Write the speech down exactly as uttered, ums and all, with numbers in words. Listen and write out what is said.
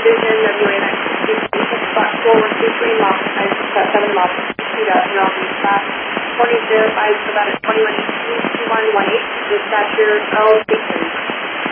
Vision W A nine six spot four one two three mile, nine seven miles, speed up, northeast fast, forty zero five, about at twenty-one eighteen, two one one eight, dispatcher L station.